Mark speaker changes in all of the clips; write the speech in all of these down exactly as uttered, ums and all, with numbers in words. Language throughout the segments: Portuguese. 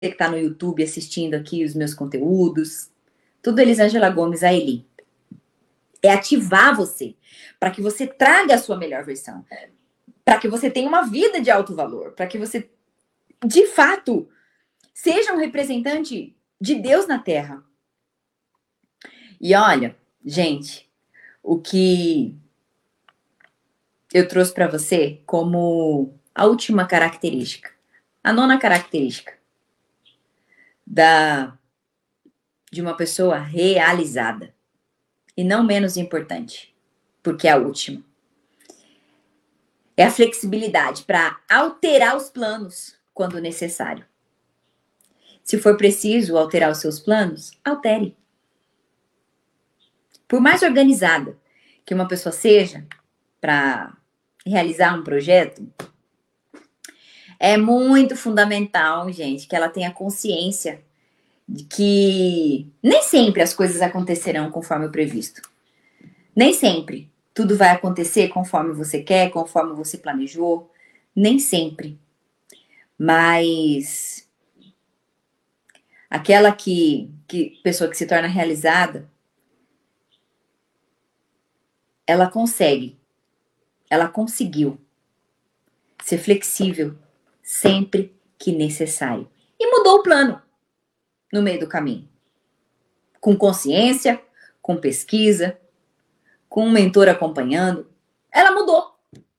Speaker 1: que está no YouTube assistindo aqui os meus conteúdos. Tudo Elisângela Gomes, a Eli. É ativar você, para que você traga a sua melhor versão. Para que você tenha uma vida de alto valor. Para que você, de fato, seja um representante de Deus na Terra. E olha, gente, o que eu trouxe para você como a última característica, a nona característica da, de uma pessoa realizada. E não menos importante, porque é a última. É a flexibilidade para alterar os planos quando necessário. Se for preciso alterar os seus planos, altere. Por mais organizada que uma pessoa seja para realizar um projeto, é muito fundamental, gente, que ela tenha consciência de que nem sempre as coisas acontecerão conforme o previsto. Nem sempre tudo vai acontecer conforme você quer, conforme você planejou. Nem sempre. Mas aquela que, que pessoa que se torna realizada, ela consegue, ela conseguiu ser flexível sempre que necessário. E mudou o plano no meio do caminho. Com consciência, com pesquisa, com um mentor acompanhando, ela mudou.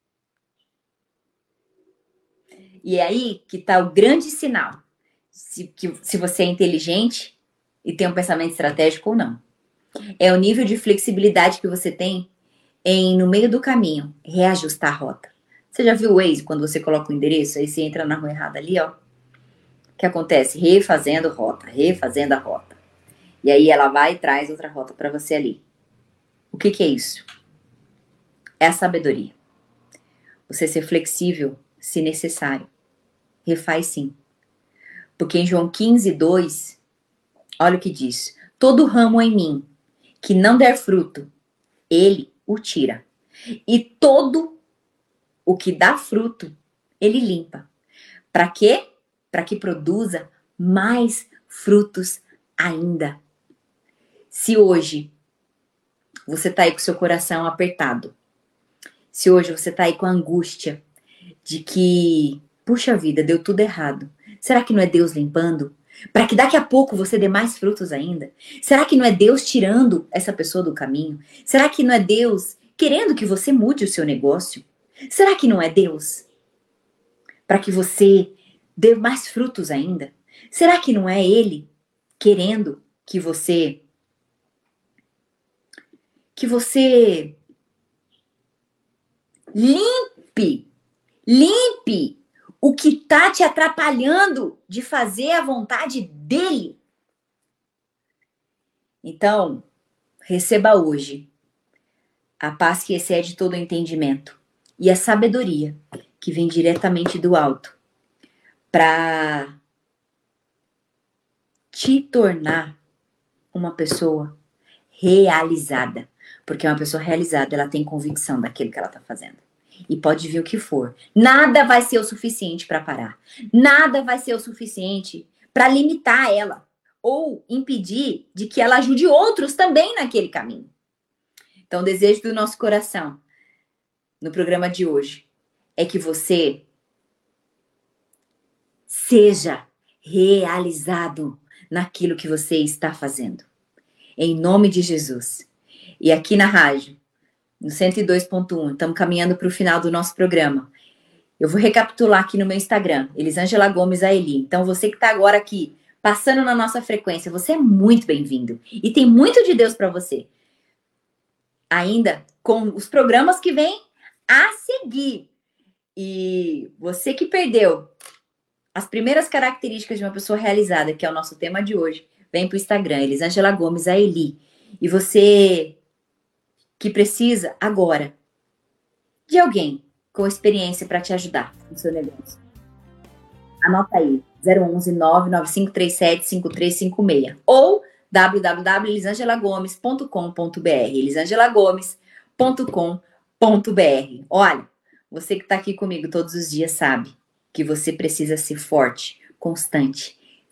Speaker 1: E é aí que está o grande sinal, se, que, se você é inteligente e tem um pensamento estratégico ou não. É o nível de flexibilidade que você tem em, no meio do caminho, reajustar a rota. Você já viu o Waze, quando você coloca o endereço, aí você entra na rua errada ali, ó. O que acontece? Refazendo rota, refazendo a rota. E aí ela vai e traz outra rota para você ali. O que que é isso? É a sabedoria. Você ser flexível, se necessário. Refaz sim. Porque em João quinze, dois, olha o que diz. Todo ramo em mim que não der fruto, ele o tira. E todo o que dá fruto, ele limpa. Para quê? Para que produza mais frutos ainda. Se hoje você está aí com seu coração apertado, se hoje você está aí com a angústia de que, puxa vida, deu tudo errado, será que não é Deus limpando? Para que daqui a pouco você dê mais frutos ainda? Será que não é Deus tirando essa pessoa do caminho? Será que não é Deus querendo que você mude o seu negócio? Será que não é Deus para que você dê mais frutos ainda? Será que não é Ele querendo que você que você limpe, limpe o que tá te atrapalhando de fazer a vontade dele? Então, receba hoje a paz que excede todo o entendimento e a sabedoria que vem diretamente do alto para te tornar uma pessoa realizada. Porque uma pessoa realizada, ela tem convicção daquilo que ela está fazendo. E pode vir o que for. Nada vai ser o suficiente para parar. Nada vai ser o suficiente para limitar ela. Ou impedir de que ela ajude outros também naquele caminho. Então, o desejo do nosso coração, no programa de hoje, é que você seja realizado naquilo que você está fazendo. Em nome de Jesus. E aqui na rádio, no cento e dois ponto um, estamos caminhando para o final do nosso programa. Eu vou recapitular aqui no meu Instagram, Elisângela Gomes a Eli. Então, você que está agora aqui, passando na nossa frequência, você é muito bem-vindo. E tem muito de Deus para você. Ainda com os programas que vêm a seguir. E você que perdeu as primeiras características de uma pessoa realizada, que é o nosso tema de hoje, vem para o Instagram, Elisângela Gomes a Eli. E você que precisa agora de alguém com experiência para te ajudar no seu negócio. Anota aí, zero onze, nove nove cinco três sete, cinco três cinco seis ou w w w ponto elisangela gomes ponto com ponto b r, elisangela gomes ponto com ponto b r. Olha, você que está aqui comigo todos os dias sabe que você precisa ser forte, constante